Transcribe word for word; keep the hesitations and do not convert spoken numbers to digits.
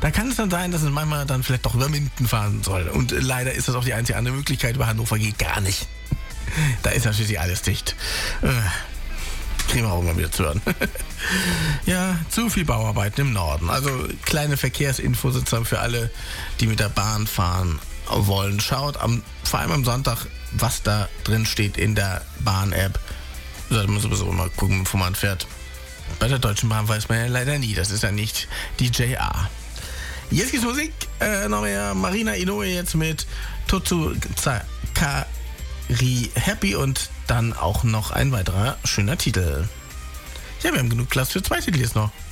Da kann es dann sein, dass es manchmal dann vielleicht doch über Minden fahren soll. Und leider ist das auch die einzige andere Möglichkeit. Über Hannover geht gar nicht. Da ist natürlich alles dicht. Äh, kriegen wir auch mal wieder zu hören. Ja, zu viel Bauarbeiten im Norden. Also kleine Verkehrsinfo sozusagen für alle, die mit der Bahn fahren wollen. Schaut am, vor allem am Sonntag, was da drin steht in der Bahn-App. Sollte man sowieso mal gucken, bevor man fährt. Bei der Deutschen Bahn weiß man ja leider nie. Das ist ja nicht die J R. Jetzt gibt's Musik. Äh, noch mehr Marina Inoue jetzt mit Totu Zakari Happy und dann auch noch ein weiterer schöner Titel. Ja, wir haben genug Platz für zwei Titel jetzt noch.